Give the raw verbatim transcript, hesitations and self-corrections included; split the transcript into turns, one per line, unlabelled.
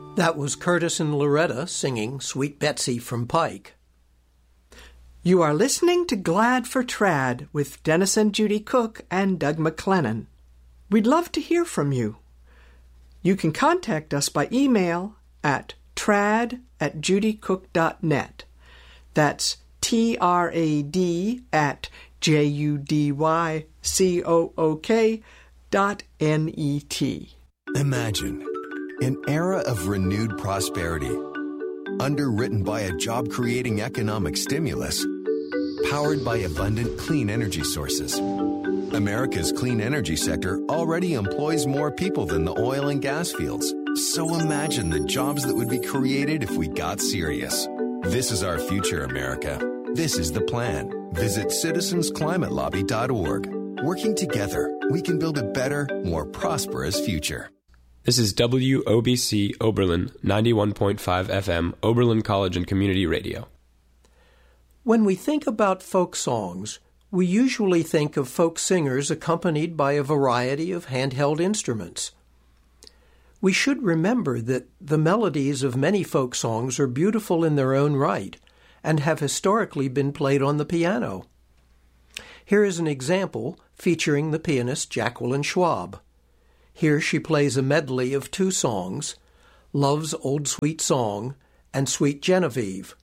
That was Curtis and Loretta singing Sweet Betsy from Pike.
You are listening to Glad for Trad with Dennis and Judy Cook and Doug McLennan. We'd love to hear from you. You can contact us by email at trad at judycook dot net. That's T R A D at J U D Y C O O K dot N E T.
Imagine an era of renewed prosperity, underwritten by a job-creating economic stimulus, powered by abundant clean energy sources. America's clean energy sector already employs more people than the oil and gas fields. So imagine the jobs that would be created if we got serious. This is our future, America. This is the plan. Visit citizens climate lobby dot org. Working together, we can build a better, more prosperous future.
This is W O B C Oberlin, ninety-one point five F M, Oberlin College and Community Radio.
When we think about folk songs, we usually think of folk singers accompanied by a variety of handheld instruments. We should remember that the melodies of many folk songs are beautiful in their own right and have historically been played on the piano. Here is an example featuring the pianist Jacqueline Schwab. Here she plays a medley of two songs, Love's Old Sweet Song and Sweet Genevieve,